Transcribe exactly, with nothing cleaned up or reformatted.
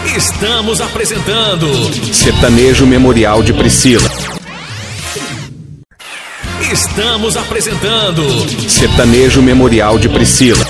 Estamos apresentando Sertanejo Memorial de Priscila. Estamos apresentando Sertanejo Memorial de Priscila.